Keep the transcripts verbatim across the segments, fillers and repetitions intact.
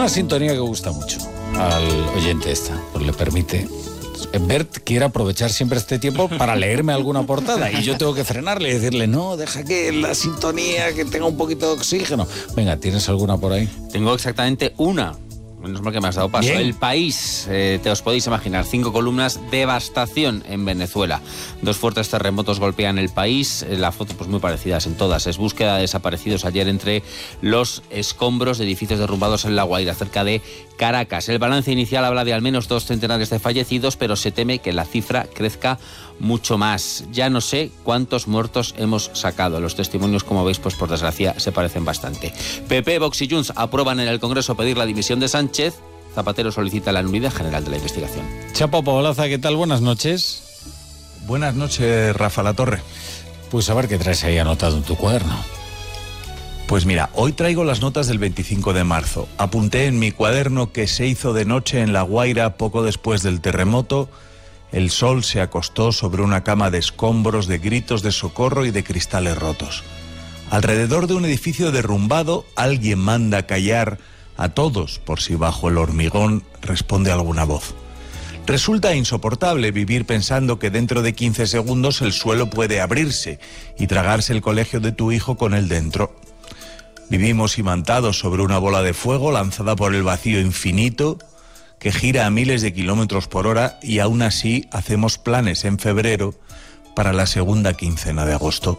una sintonía que gusta mucho al oyente esta, pues le permite... Bert quiere aprovechar siempre este tiempo para leerme alguna portada y yo tengo que frenarle y decirle, no, deja que la sintonía, que tenga un poquito de oxígeno. Venga, ¿tienes alguna por ahí? Tengo exactamente una. Menos mal que me has dado paso. Bien. El País, eh, te os podéis imaginar, cinco columnas, devastación en Venezuela. Dos fuertes terremotos golpean el país, eh, la foto pues muy parecidas en todas. Es búsqueda de desaparecidos ayer entre los escombros de edificios derrumbados en La Guaira, cerca de Caracas. El balance inicial habla de al menos dos centenares de fallecidos, pero se teme que la cifra crezca mucho más. Ya no sé cuántos muertos hemos sacado. Los testimonios, como veis, pues por desgracia se parecen bastante. P P, Vox y Junts aprueban en el Congreso pedir la dimisión de Sánchez. Zapatero solicita la nulidad general de la investigación. Chapo Poblaza, ¿qué tal? Buenas noches. Buenas noches, Rafa Latorre. Pues a ver qué traes ahí anotado en tu cuaderno. Pues mira, hoy traigo las notas del veinticinco de marzo. Apunté en mi cuaderno que se hizo de noche en La Guaira poco después del terremoto. El sol se acostó sobre una cama de escombros, de gritos de socorro y de cristales rotos. Alrededor de un edificio derrumbado, alguien manda callar a todos por si bajo el hormigón responde alguna voz. Resulta insoportable vivir pensando que dentro de quince segundos el suelo puede abrirse y tragarse el colegio de tu hijo con él dentro. Vivimos imantados sobre una bola de fuego lanzada por el vacío infinito que gira a miles de kilómetros por hora y aún así hacemos planes en febrero para la segunda quincena de agosto.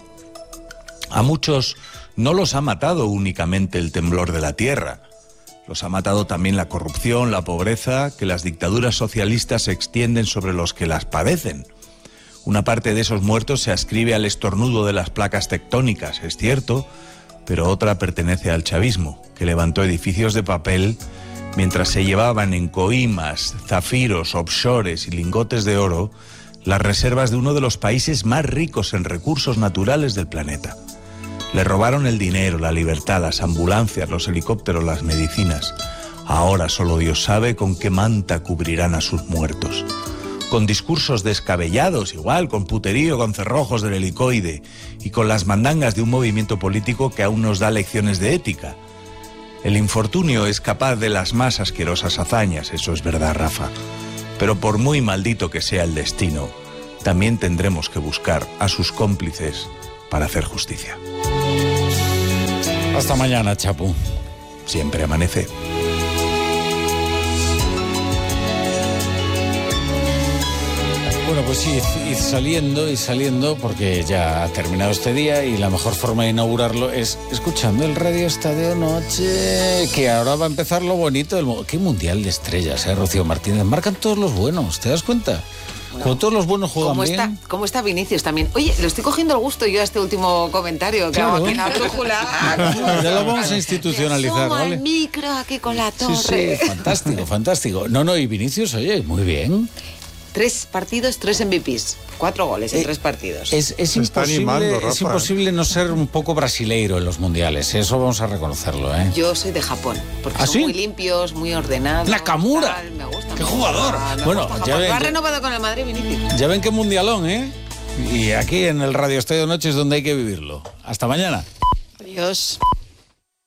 A muchos no los ha matado únicamente el temblor de la tierra. Los ha matado también la corrupción, la pobreza, que las dictaduras socialistas se extienden sobre los que las padecen. Una parte de esos muertos se ascribe al estornudo de las placas tectónicas, es cierto, pero otra pertenece al chavismo, que levantó edificios de papel mientras se llevaban en coimas, zafiros, offshores y lingotes de oro las reservas de uno de los países más ricos en recursos naturales del planeta. Le robaron el dinero, la libertad, las ambulancias, los helicópteros, las medicinas. Ahora solo Dios sabe con qué manta cubrirán a sus muertos. Con discursos descabellados, igual, con puterío, con cerrojos del helicoide y con las mandangas de un movimiento político que aún nos da lecciones de ética. El infortunio es capaz de las más asquerosas hazañas, eso es verdad, Rafa. Pero por muy maldito que sea el destino, también tendremos que buscar a sus cómplices para hacer justicia. Hasta mañana, Chapu. Siempre amanece. Bueno, pues id, id saliendo y saliendo porque ya ha terminado este día y la mejor forma de inaugurarlo es escuchando el Radio Estadio Noche, que ahora va a empezar lo bonito del... ¡Qué mundial de estrellas, eh, Rocío Martínez! Marcan todos los buenos, ¿te das cuenta? Bueno, cuando todos los buenos juegan ¿cómo bien... Está, ¿Cómo está Vinicius también? Oye, le estoy cogiendo el gusto yo a este último comentario que claro. hago aquí en la brújula. Ya lo vamos a institucionalizar, ¿vale? El micro aquí con la torre. Sí, sí, fantástico, fantástico. No, no, y Vinicius, oye, muy bien. Tres partidos, tres M V Ps. Cuatro goles en eh, tres partidos. Es, es, imposible, animando, es imposible no ser un poco brasileiro en los mundiales. Eso vamos a reconocerlo, ¿eh? Yo soy de Japón, porque ¿Ah, son sí? muy limpios, muy ordenados. ¡Nakamura! Tal, me gusta. ¡Qué me jugador! Gusta, me bueno, gusta, ya ven, lo ha renovado con el Madrid, Vinicius. Ya ven qué mundialón, ¿eh? Y aquí en el Radio Estadio Noche es donde hay que vivirlo. Hasta mañana. Adiós.